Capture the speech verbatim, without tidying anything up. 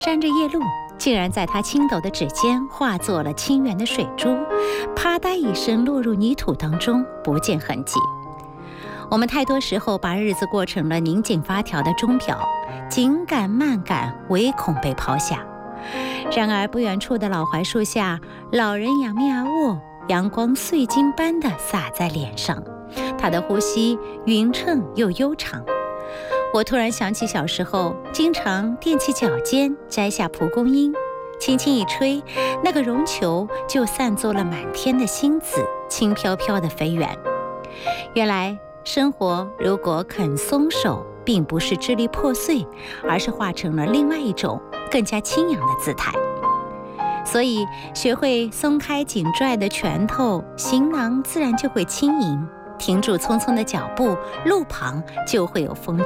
沾着夜露，竟然在他青抖的指尖化作了清圆的水珠，啪嗒一声落入泥土当中，不见痕迹。我们太多时候把日子过成了拧紧发条的钟表，紧赶慢赶，唯恐被抛下。然而不远处的老槐树下，老人仰面而卧，阳光碎金般地洒在脸上，他的呼吸匀称又悠长。我突然想起小时候经常踮起脚尖摘下蒲公英，轻轻一吹，那个绒球就散作了满天的星子，轻飘飘地飞远。原来生活如果肯松手，并不是支离破碎，而是化成了另外一种更加轻扬的姿态。所以学会松开紧拽的拳头，行囊自然就会轻盈，停住匆匆的脚步，路旁就会有风景。